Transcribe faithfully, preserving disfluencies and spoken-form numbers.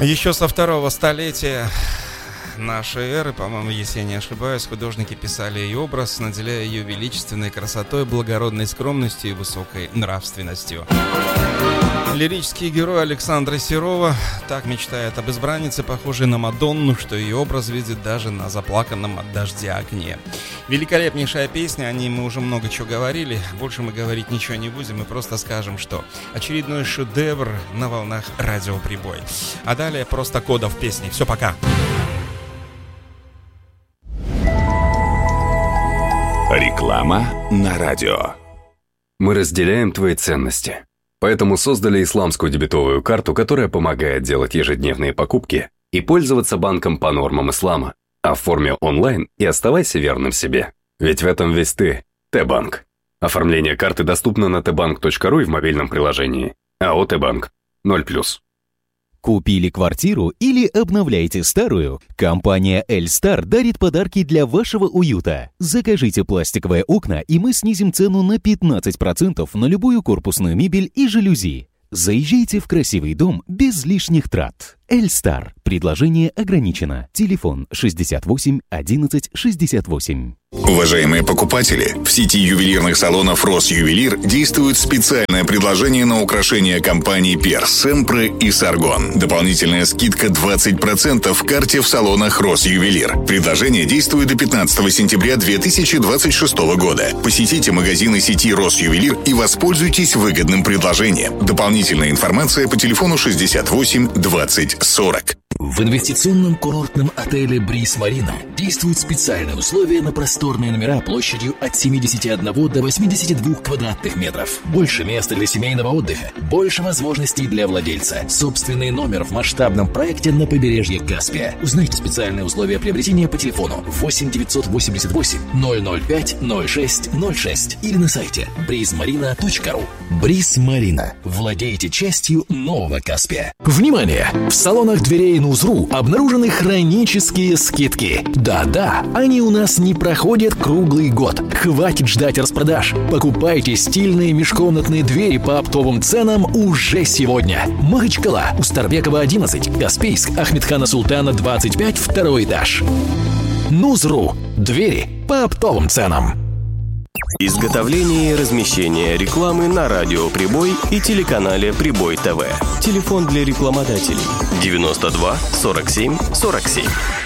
Еще со второго столетия нашей эры, по-моему, если я не ошибаюсь, художники писали ее образ, наделяя ее величественной красотой, благородной скромностью и высокой нравственностью. Лирический герой Александра Серова так мечтает об избраннице, похожей на Мадонну, что ее образ видит даже на заплаканном от дождя окне. Великолепнейшая песня, о ней мы уже много чего говорили, больше мы говорить ничего не будем, мы просто скажем, что очередной шедевр на волнах радио Прибой. А далее просто кодов песни. Все, пока. Реклама на радио. Мы разделяем твои ценности. Поэтому создали исламскую дебетовую карту, которая помогает делать ежедневные покупки и пользоваться банком по нормам ислама. Оформи онлайн и оставайся верным себе. Ведь в этом весь ты. Т-банк. Оформление карты доступно на тэ банк точка ру и в мобильном приложении. АО Т-банк. ноль плюс. Купили квартиру или обновляете старую? Компания Эльстар дарит подарки для вашего уюта. Закажите пластиковые окна, и мы снизим цену на пятнадцать процентов на любую корпусную мебель и жалюзи. Заезжайте в красивый дом без лишних трат. Эльстар. Предложение ограничено. Телефон шестьдесят восемь одиннадцать шестьдесят восемь. Уважаемые покупатели, в сети ювелирных салонов «Росювелир» действует специальное предложение на украшения компаний «Перс», «Семпре» и «Саргон». Дополнительная скидка двадцать процентов в карте в салонах «Росювелир». Предложение действует до пятнадцатого сентября две тысячи двадцать шестого года. Посетите магазины сети «Росювелир» и воспользуйтесь выгодным предложением. Дополнительная информация по телефону шестьдесят восемь двадцать сорок. В инвестиционном курортном отеле «Бриз Марина» действуют специальные условия на просторные номера площадью от семидесяти одного до восьмидесяти двух квадратных метров. Больше места для семейного отдыха, больше возможностей для владельца. Собственный номер в масштабном проекте на побережье Каспия. Узнайте специальные условия приобретения по телефону восемь девятьсот восемьдесят восемь ноль ноль пять ноль шесть ноль шесть или на сайте бриз марина точка ру. «Бриз Марина». Владейте частью нового Каспия. Внимание! В салонах дверей Нузру обнаружены хронические скидки. Да-да, они у нас не проходят круглый год. Хватит ждать распродаж. Покупайте стильные межкомнатные двери по оптовым ценам уже сегодня. Махачкала, Устарбекова одиннадцать, Каспийск, Ахмедхана Султана двадцать пять, второй этаж. Нузру. Двери по оптовым ценам. Изготовление и размещение рекламы на радио Прибой и телеканале Прибой ТВ. Телефон для рекламодателей девяносто два сорок семь сорок семь.